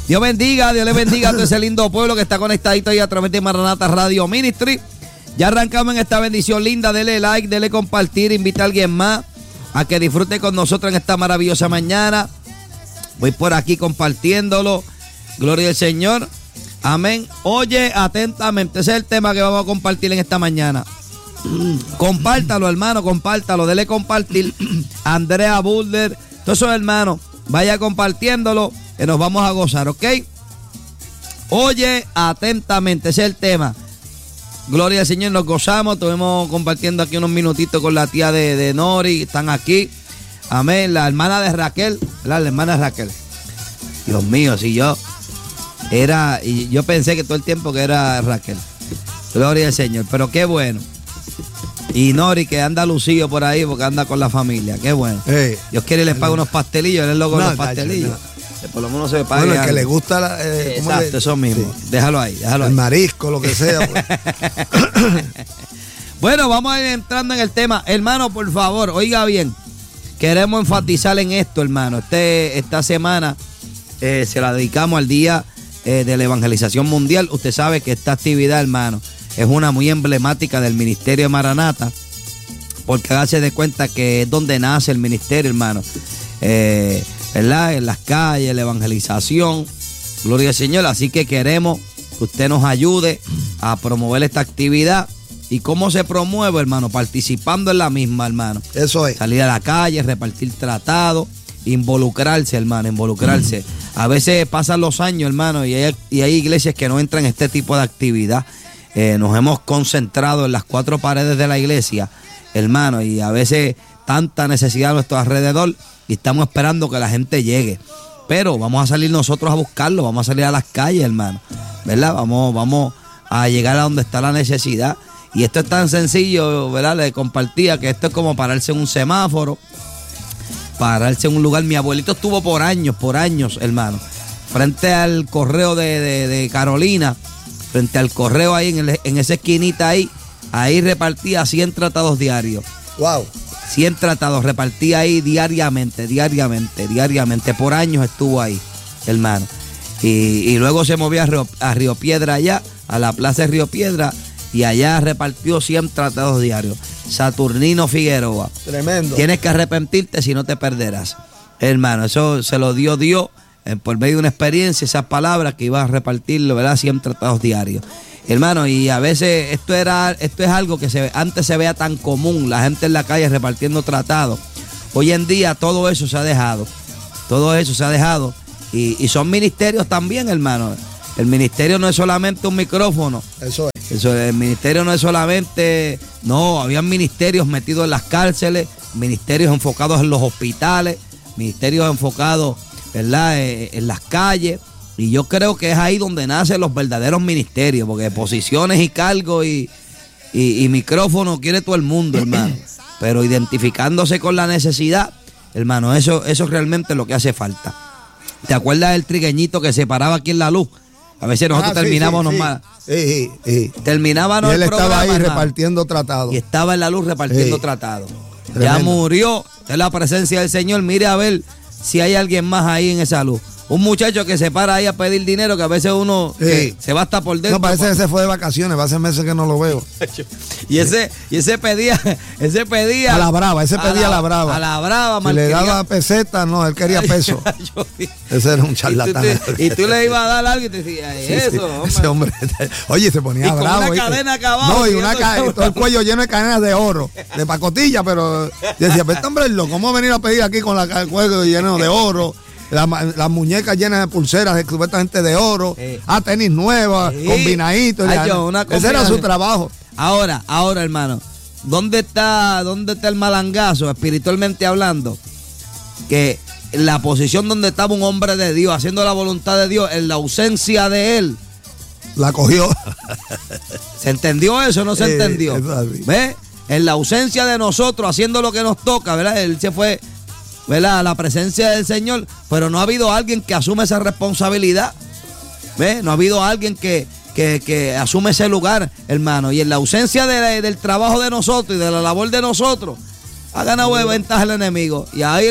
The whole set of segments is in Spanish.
Dios le bendiga a todo ese lindo pueblo que está conectadito ahí a través de Maranata Radio Ministry. Ya arrancamos en esta bendición linda. Dele like, dele compartir, invita a alguien más a que disfrute con nosotros en esta maravillosa mañana. Voy por aquí compartiéndolo. Gloria al Señor. Amén. Oye atentamente. Ese es el tema que vamos a compartir en esta mañana. Compártalo, hermano, compártalo. Dele compartir. Andrea Bulder, todos esos hermanos, vaya compartiéndolo, que nos vamos a gozar, ¿ok? Oye atentamente, ese es el tema. Gloria al Señor, nos gozamos. Estuvimos compartiendo aquí unos minutitos con la tía de Nori, están aquí. Amén, la hermana de Raquel, ¿verdad? La hermana de Raquel. Dios mío, si yo pensé que todo el tiempo que era Raquel. Gloria al Señor, pero qué bueno. Y Nori, que anda lucido por ahí porque anda con la familia. Qué bueno. Dios quiere les paga unos pastelillos. Él es loco de los pastelillos. No. Por lo menos se paga. Bueno, el que le gusta exacto, eso mismo. Sí. Déjalo ahí. El marisco, lo que sea. Pues. Bueno, vamos a ir entrando en el tema. Hermano, por favor, oiga bien. Queremos enfatizar en esto, hermano. Esta semana se la dedicamos al día de la evangelización mundial. Usted sabe que esta actividad, hermano, es una muy emblemática del ministerio de Maranata, porque hágase de cuenta que es donde nace el ministerio, hermano. ¿Verdad? En las calles, la evangelización. Gloria al Señor. Así que queremos que usted nos ayude a promover esta actividad. ¿Y cómo se promueve, hermano? Participando en la misma, hermano. Eso es. Salir a la calle, repartir tratados, involucrarse, hermano, involucrarse. A veces pasan los años, hermano, y hay iglesias que no entran en este tipo de actividad. Nos hemos concentrado en las cuatro paredes de la iglesia, hermano, y a veces tanta necesidad a nuestro alrededor y estamos esperando que la gente llegue. Pero vamos a salir nosotros a buscarlo, vamos a salir a las calles, hermano, ¿verdad? Vamos a llegar a donde está la necesidad. Y esto es tan sencillo, ¿verdad? Le compartía que esto es como pararse en un semáforo, pararse en un lugar. Mi abuelito estuvo por años, hermano, frente al correo de Carolina, frente al correo ahí en esa esquinita ahí repartía 100 tratados diarios. Wow. 100 tratados repartía ahí diariamente. Por años estuvo ahí, hermano. Y luego se movía a Río Piedra allá, a la plaza de Río Piedra, y allá repartió 100 tratados diarios. Saturnino Figueroa. Tremendo. Tienes que arrepentirte si no te perderás. Hermano, eso se lo dio Dios por medio de una experiencia, esas palabras que iba a repartirlo, ¿verdad? 100 tratados diarios. Hermano, y a veces esto es algo que antes se vea tan común, la gente en la calle repartiendo tratados. Hoy en día todo eso se ha dejado. Y son ministerios también, hermano. El ministerio no es solamente un micrófono. Eso es. El ministerio no es solamente... No, habían ministerios metidos en las cárceles, ministerios enfocados en los hospitales, ministerios enfocados, ¿verdad?, en las calles. Y yo creo que es ahí donde nacen los verdaderos ministerios, porque posiciones y cargos y micrófono quiere todo el mundo, hermano. Pero identificándose con la necesidad, hermano, eso es realmente lo que hace falta. ¿Te acuerdas del trigueñito que se paraba aquí en la luz? A veces nosotros terminábamos nomás. Sí. Terminábamos el programa. Él estaba ahí, hermano, repartiendo tratados. Y estaba en la luz repartiendo tratados. Tremendo. Ya murió en la presencia del Señor. Mire a ver si hay alguien más ahí en esa luz. Un muchacho que se para ahí a pedir dinero, que a veces uno se va hasta por dentro. No, parece que se fue de vacaciones, hace meses que no lo veo. Y ese pedía. A la brava, pedía a la brava. A la brava, si le daba peseta, no, él quería peso. Ese era un charlatán. Y tú le ibas a dar algo y te decías, ese hombre. Oye, se ponía y bravo. Con una cadena acá abajo. No, y todo el cuello lleno de cadenas de oro, de pacotilla, pero yo decía, pero este hombre es loco, ¿cómo venir a pedir aquí con el cuello lleno de oro? Las muñecas llenas de pulseras supuestamente de oro, tenis nuevas, combinaditos. Ese era su trabajo. Ahora, hermano, ¿dónde está el malangazo, espiritualmente hablando? Que la posición donde estaba un hombre de Dios, haciendo la voluntad de Dios, en la ausencia de él, la cogió. ¿Se entendió eso o no se entendió? ¿Ves? En la ausencia de nosotros, haciendo lo que nos toca, ¿verdad? Él se fue, ¿verdad?, a la presencia del Señor, pero no ha habido alguien que asume esa responsabilidad. ¿Ves? No ha habido alguien que asume ese lugar, hermano. Y en la ausencia del trabajo de nosotros y de la labor de nosotros, ha ganado de ventaja el enemigo. Y ahí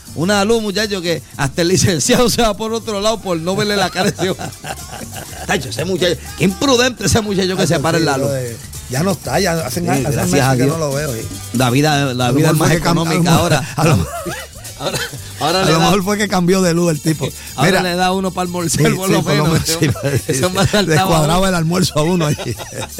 Una luz, muchacho, que hasta el licenciado se va por otro lado por no verle la cara de Tacho, ese muchacho, qué imprudente ese muchacho que se para en la luz. Ya no está, ya hacen meses que no lo veo. La vida es más económica ahora. Ahora a lo mejor fue que cambió de luz el tipo. Ahora le da uno para almorzar por lo menos. Eso me descuadraba el almuerzo a uno allí.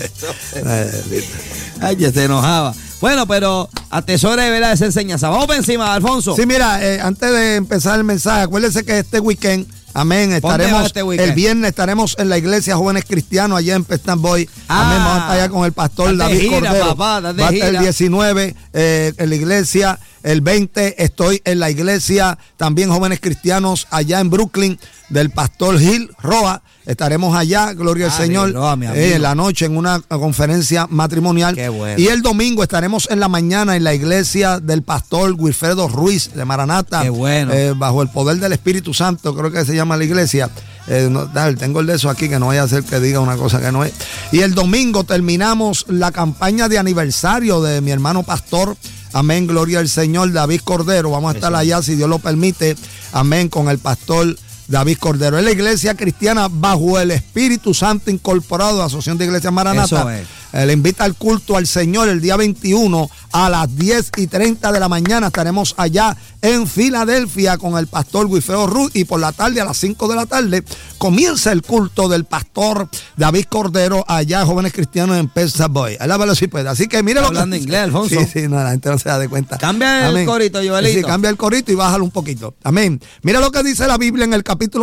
Ay, ya se enojaba. Bueno, pero atesore de esa enseñanza. Vamos por encima, Alfonso. Sí, mira, antes de empezar el mensaje, acuérdense que este weekend, amén, estaremos el viernes estaremos en la iglesia Jóvenes Cristianos allá en Pestan Boy. Amén, vamos a estar allá con el pastor David Cordero. Va a estar el 19 en la iglesia, el 20 estoy en la iglesia también Jóvenes Cristianos allá en Brooklyn del pastor Gil Roa. Estaremos allá, gloria al Señor, en la noche en una conferencia matrimonial. Qué bueno. Y el domingo estaremos en la mañana en la iglesia del pastor Wilfredo Ruiz de Maranata. Qué bueno. Bajo el poder del Espíritu Santo, creo que se llama la iglesia. Tengo el de eso aquí, que no vaya a ser que diga una cosa que no es. Y el domingo terminamos la campaña de aniversario de mi hermano pastor. Amén, gloria al Señor, David Cordero. Vamos a estar allá, si Dios lo permite. Amén, con el pastor David Cordero. Es la iglesia cristiana bajo el Espíritu Santo incorporado de la Asociación de Iglesias Maranata. Le invita al culto al Señor el día 21 a las 10:30 de la mañana. Estaremos allá en Filadelfia con el pastor Wilfredo Ruiz y por la tarde a las 5 de la tarde comienza el culto del pastor David Cordero allá, Jóvenes Cristianos en Pesa Boy. Alábalo si puede. Así que mire lo que... Hablando inglés, Alfonso. Sí, no, la gente no se da de cuenta. Cambia el corito, Joelito. Sí, cambia el corito y bájalo un poquito. Amén. Mira lo que dice la Biblia en el capítulo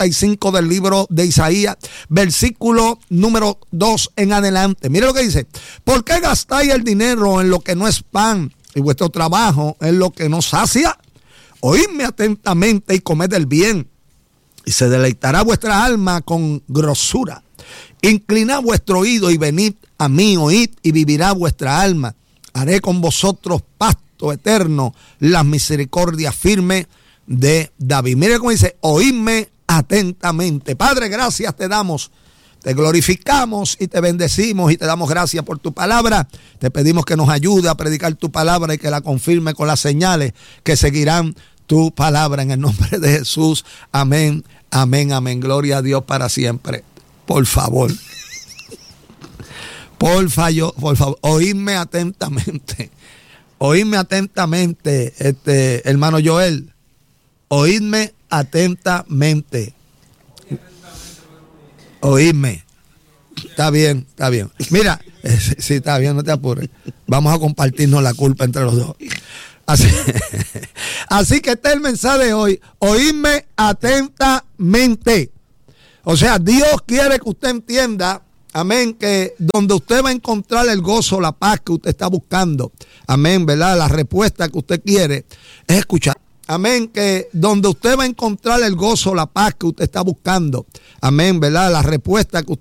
55 del libro de Isaías, versículo número 2 en adelante. Mira lo que dice: ¿por qué gastáis el dinero en lo que no es pan y vuestro trabajo en lo que no sacia? Oídme atentamente y comed el bien, y se deleitará vuestra alma con grosura. Inclinad vuestro oído y venid a mí, oíd y vivirá vuestra alma. Haré con vosotros pacto eterno, las misericordias firmes de David. Mire cómo dice: oídme atentamente. Padre, gracias te damos. Te glorificamos y te bendecimos y te damos gracias por tu palabra. Te pedimos que nos ayude a predicar tu palabra y que la confirme con las señales que seguirán tu palabra en el nombre de Jesús. Amén, amén, amén. Gloria a Dios para siempre. Por favor. Por favor, oídme atentamente. Oídme atentamente, hermano Joel. Oídme atentamente. Oídme. Está bien, está bien. Mira, sí, está bien, no te apures. Vamos a compartirnos la culpa entre los dos. Así que este es el mensaje de hoy. Oídme atentamente. O sea, Dios quiere que usted entienda, amén, que donde usted va a encontrar el gozo, la paz que usted está buscando, amén, ¿verdad? La respuesta que usted quiere es escuchar. Amén, que donde usted va a encontrar el gozo, la paz que usted está buscando, amén, ¿verdad? La respuesta que usted